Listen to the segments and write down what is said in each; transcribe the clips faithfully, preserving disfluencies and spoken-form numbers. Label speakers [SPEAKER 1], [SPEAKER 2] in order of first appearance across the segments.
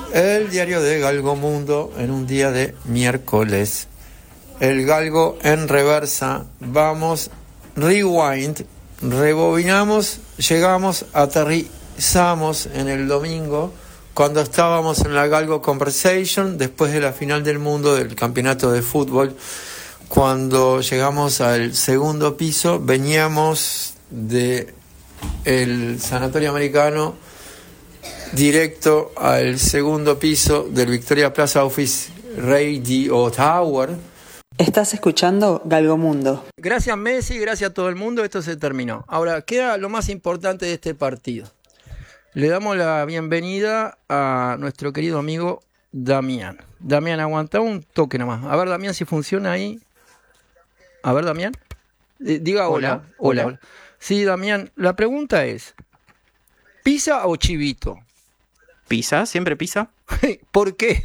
[SPEAKER 1] El diario de Galgo Mundo en un día de miércoles. El galgo en reversa. Vamos, rewind, rebobinamos, llegamos, aterrizamos en el domingo cuando estábamos en la Galgo Conversation después de la final del mundo del campeonato de fútbol. Cuando llegamos al segundo piso, veníamos de el Sanatorio Americano directo al segundo piso del Victoria Plaza Office Radio Tower.
[SPEAKER 2] Estás escuchando Galgo Mundo.
[SPEAKER 1] Gracias Messi, gracias a todo el mundo, esto se terminó. Ahora queda lo más importante de este partido. Le damos la bienvenida a nuestro querido amigo Damián. Damián, aguanta un toque nomás. A ver, Damián, si funciona ahí. A ver, Damián. Eh, diga hola. Hola, hola. hola. Sí, Damián, la pregunta es, ¿pizza o chivito?
[SPEAKER 3] Pizza, siempre pizza.
[SPEAKER 1] ¿Por qué?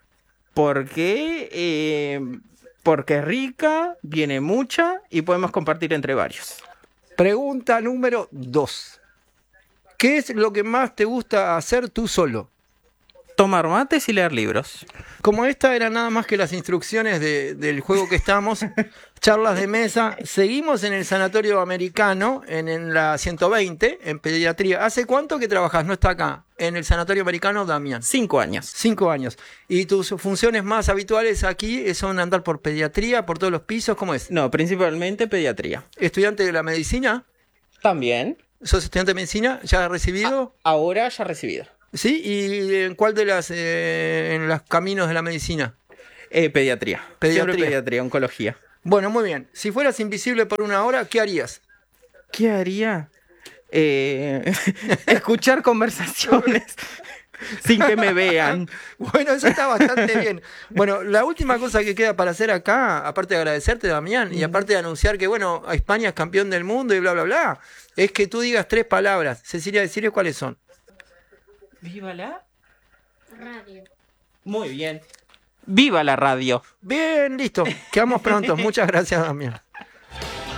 [SPEAKER 3] Porque, eh, porque es rica, viene mucha y podemos compartir entre varios.
[SPEAKER 1] Pregunta número dos. ¿Qué es lo que más te gusta hacer tú solo?
[SPEAKER 3] Tomar mates y leer libros.
[SPEAKER 1] Como esta era nada más que las instrucciones de, del juego que estamos, charlas de mesa, seguimos en el Sanatorio Americano, en, en la ciento veinte, en pediatría. ¿Hace cuánto que trabajas? No está acá, en el Sanatorio Americano, Damián.
[SPEAKER 3] Cinco años.
[SPEAKER 1] Cinco años. ¿Y tus funciones más habituales aquí son andar por pediatría, por todos los pisos? ¿Cómo es?
[SPEAKER 3] No, principalmente pediatría.
[SPEAKER 1] ¿Estudiante de la medicina?
[SPEAKER 3] También.
[SPEAKER 1] ¿Sos estudiante de medicina? ¿Ya recibido?
[SPEAKER 3] A- ahora ya recibido.
[SPEAKER 1] ¿Sí? ¿Y en cuál de las eh, en los caminos de la medicina?
[SPEAKER 3] Eh, pediatría.
[SPEAKER 1] Pediatría.
[SPEAKER 3] Siempre pediatría, oncología.
[SPEAKER 1] Bueno, muy bien. Si fueras invisible por una hora, ¿qué harías?
[SPEAKER 3] ¿Qué haría? Eh, escuchar conversaciones sin que me vean.
[SPEAKER 1] Bueno, eso está bastante bien. Bueno, la última cosa que queda para hacer acá, aparte de agradecerte, Damián, y aparte de anunciar que, bueno, España es campeón del mundo y bla, bla, bla, es que tú digas tres palabras. Cecilia, decirle cuáles son.
[SPEAKER 3] ¿Viva la
[SPEAKER 4] radio?
[SPEAKER 3] Muy bien. ¡Viva la radio!
[SPEAKER 1] Bien, listo. Quedamos prontos. Muchas gracias, Damián.